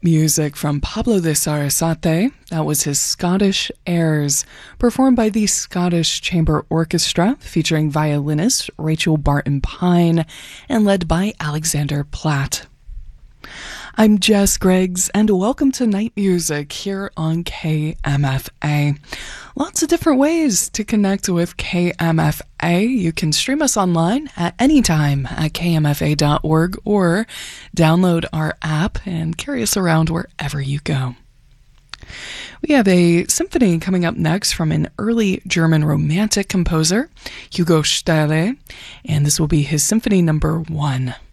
Music from Pablo de Sarasate. That was his Scottish Airs, performed by the Scottish Chamber Orchestra, featuring violinist Rachel Barton Pine and led by Alexander Platt. I'm Jess Griggs, and welcome to Night Music here on KMFA. Lots of different ways to connect with KMFA. You can stream us online at any time at kmfa.org or download our app and carry us around wherever you go. We have a symphony coming up next from an early German Romantic composer, Hugo Stelle, and this will be his Symphony Number 1.